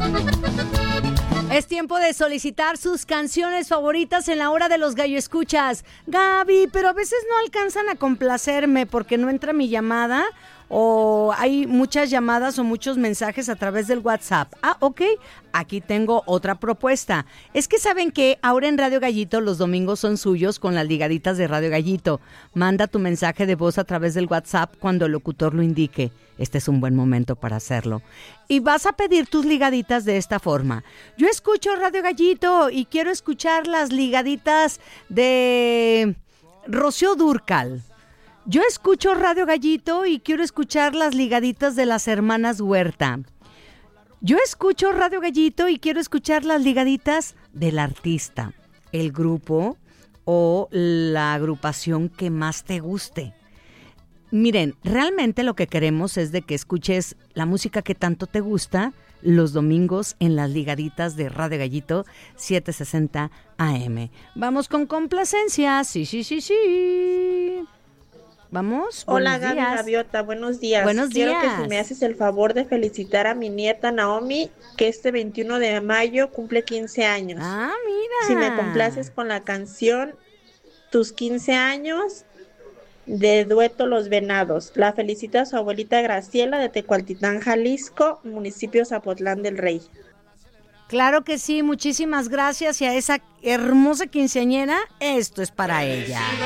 Es tiempo de solicitar sus canciones favoritas en la hora de los gallo escuchas. Gaby, pero a veces no alcanzan a complacerme porque no entra mi llamada o hay muchas llamadas o muchos mensajes a través del WhatsApp. Ah, ok, aquí tengo otra propuesta. Es que saben que ahora en Radio Gallito los domingos son suyos con las ligaditas de Radio Gallito. Manda tu mensaje de voz a través del WhatsApp cuando el locutor lo indique. Este es un buen momento para hacerlo. Y vas a pedir tus ligaditas de esta forma. Yo escucho Radio Gallito y quiero escuchar las ligaditas de Rocío Dúrcal. Yo escucho Radio Gallito y quiero escuchar las ligaditas de las hermanas Huerta. Yo escucho Radio Gallito y quiero escuchar las ligaditas del artista, el grupo o la agrupación que más te guste. Miren, realmente lo que queremos es de que escuches la música que tanto te gusta los domingos en las ligaditas de Radio Gallito 760 AM. Vamos con complacencia. Sí. Vamos. Hola Gaby Gaviota, buenos días. Buenos días. Quiero que si me haces el favor de felicitar a mi nieta Naomi, que este 21 de mayo cumple 15 años. Ah, mira. Si me complaces con la canción Tus 15 años de dueto Los Venados. La felicita a su abuelita Graciela de Tecualtitán, Jalisco, municipio Zapotlán del Rey. Claro que sí, muchísimas gracias y a esa hermosa quinceañera, esto es para ella.